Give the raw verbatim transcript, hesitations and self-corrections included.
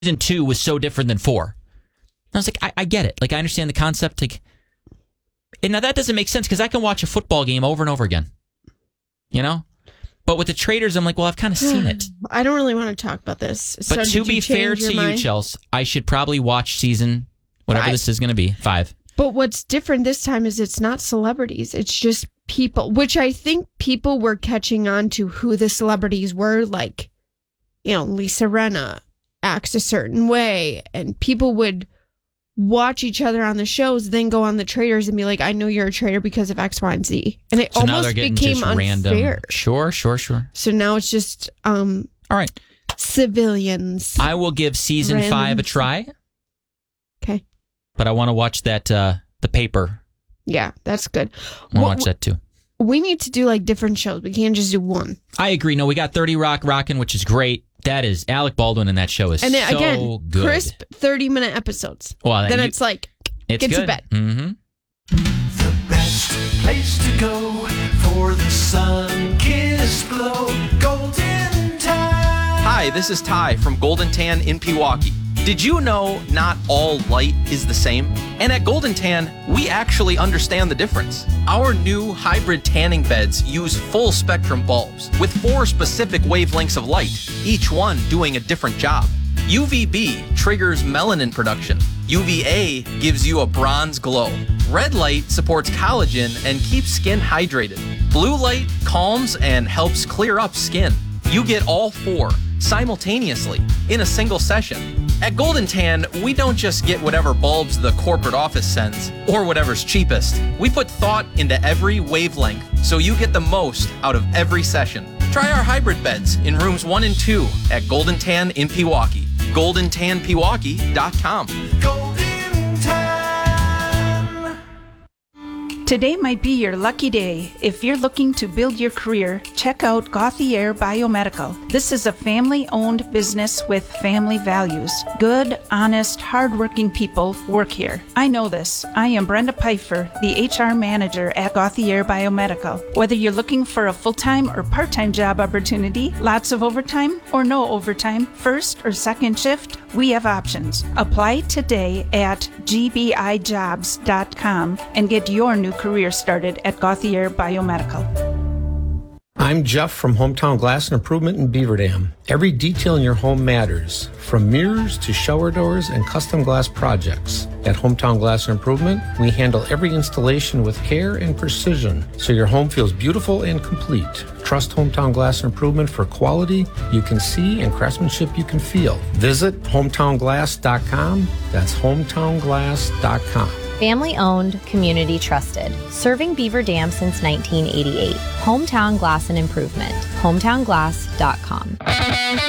season two was so different than four. And I was like, I, I get it. Like, I understand the concept. Like, and now that doesn't make sense because I can watch a football game over and over again. You know? But with the Traitors, I'm like, well, I've kind of seen it. I don't really want to talk about this. So but to be fair to mind? you, Chels, I should probably watch season, whatever five. this is going to be, five. But what's different this time is it's not celebrities. It's just people, which I think people were catching on to who the celebrities were. Like, you know, Lisa Rinna acts a certain way. And people would watch each other on the shows, then go on the Traitors and be like, I know you're a traitor because of X, Y, and Z. And it so now almost they're getting became just unfair. Random. Sure, sure, sure. So now it's just um, all right, civilians. I will give season Random. five a try. Okay. But I want to watch that, uh, the paper. Yeah, that's good. I want to watch that too. We need to do like different shows. We can't just do one. I agree. No, we got thirty Rock rocking, which is great. That is Alec Baldwin in that show is and then, so again, good. Crisp thirty minute episodes. Well, then you, it's like, it's get good. to bed. Mm-hmm. The best place to go for the sun-kissed glow. Golden Tan. Hi, this is Ty from Golden Tan in Pewaukee. Did you know not all light is the same? And at Golden Tan, we actually understand the difference. Our new hybrid tanning beds use full spectrum bulbs with four specific wavelengths of light, each one doing a different job. U V B triggers melanin production. U V A gives you a bronze glow. Red light supports collagen and keeps skin hydrated. Blue light calms and helps clear up skin. You get all four simultaneously in a single session. At Golden Tan, we don't just get whatever bulbs the corporate office sends or whatever's cheapest. We put thought into every wavelength so you get the most out of every session. Try our hybrid beds in rooms one and two at Golden Tan in Pewaukee. golden tan pewaukee dot com. Golden Tan. Today might be your lucky day. If you're looking to build your career, check out Gauthier Biomedical. This is a family-owned business with family values. Good, honest, hardworking people work here. I know this. I am Brenda Pfeiffer, the H R manager at Gauthier Biomedical. Whether you're looking for a full-time or part-time job opportunity, lots of overtime or no overtime, first or second shift, we have options. Apply today at g b i jobs dot com and get your new career started at Gauthier Biomedical. I'm Jeff from Hometown Glass and Improvement in Beaver Dam. Every detail in your home matters, from mirrors to shower doors and custom glass projects. At Hometown Glass and Improvement, we handle every installation with care and precision, so your home feels beautiful and complete. Trust Hometown Glass and Improvement for quality you can see and craftsmanship you can feel. Visit hometown glass dot com. That's hometown glass dot com. Family owned, community trusted. Serving Beaver Dam since nineteen eighty-eight. Hometown Glass and Improvement. hometown glass dot com.